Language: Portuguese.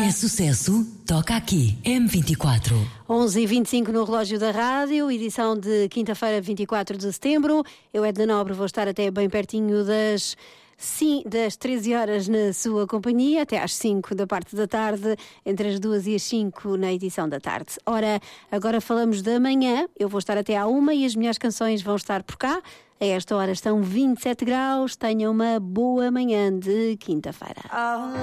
É sucesso? Toca aqui. M24. 11h25 no relógio da rádio, edição de quinta-feira, 24 de setembro. Eu, Edna Nobre, vou estar até bem pertinho das 13 horas na sua companhia, até às 5 da parte da tarde, entre as 2 e as 5 na edição da tarde. Ora, agora falamos da manhã, eu vou estar até à 1 e as minhas canções vão estar por cá. A esta hora estão 27 graus, tenham uma boa manhã de quinta-feira.